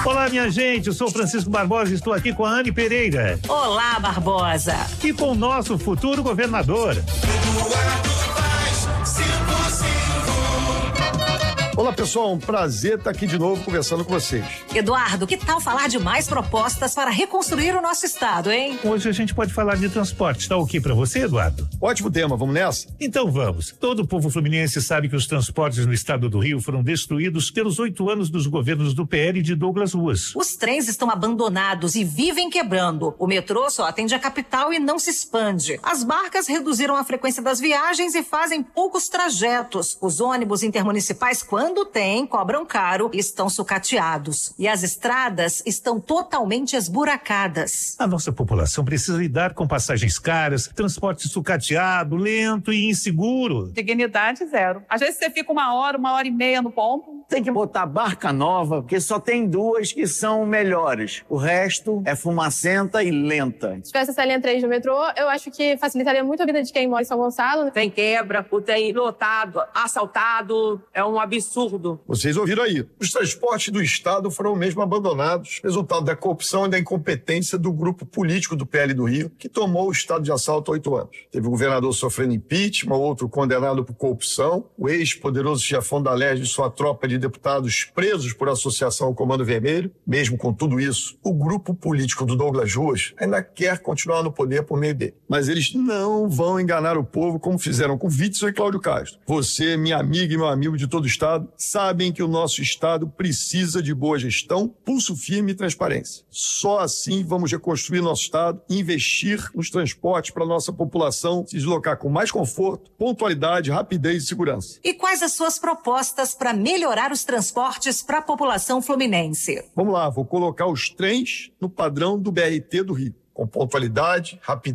Olá, minha gente, eu sou Francisco Barbosa e estou aqui com a Anne Pereira. Olá, Barbosa. E com o nosso futuro governador. Olá, pessoal, um prazer estar aqui de novo conversando com vocês. Eduardo, que tal falar de mais propostas para reconstruir o nosso estado, hein? Hoje a gente pode falar de transporte, tá ok pra você, Eduardo? Ótimo tema, vamos nessa? Então vamos. Todo o povo fluminense sabe que os transportes no estado do Rio foram destruídos pelos 8 anos dos governos do PL e de Douglas Ruas. Os trens estão abandonados e vivem quebrando. O metrô só atende a capital e não se expande. As barcas reduziram a frequência das viagens e fazem poucos trajetos. Os ônibus intermunicipais, quando tem, cobram caro e estão sucateados. E as estradas estão totalmente esburacadas. A nossa população precisa lidar com passagens caras, transporte sucateado, lento e inseguro. Dignidade zero. Às vezes você fica 1 hora e meia no ponto. Tem que botar barca nova, porque só tem 2 que são melhores. O resto é fumacenta e lenta. Se tivesse essa linha 3 do metrô, eu acho que facilitaria muito a vida de quem mora em São Gonçalo. Tem quebra, o trem lotado, assaltado, é um absurdo. Vocês ouviram aí. Os transportes do Estado foram mesmo abandonados, resultado da corrupção e da incompetência do grupo político do PL do Rio, que tomou o estado de assalto há 8 anos. Teve o governador sofrendo impeachment, outro condenado por corrupção, o ex-poderoso chefão da LERJ e sua tropa de deputados presos por associação ao Comando Vermelho. Mesmo com tudo isso, o grupo político do Douglas Ruas ainda quer continuar no poder por meio dele. Mas eles não vão enganar o povo como fizeram com Witzel e Cláudio Castro. Você, minha amiga e meu amigo de todo o estado, sabem que o nosso estado precisa de boa gestão, pulso firme e transparência. Só assim vamos reconstruir nosso estado e investir nos transportes para a nossa população se deslocar com mais conforto, pontualidade, rapidez e segurança. E quais as suas propostas para melhorar os transportes para a população fluminense? Vamos lá, vou colocar os trens no padrão do BRT do Rio, com pontualidade, rapidez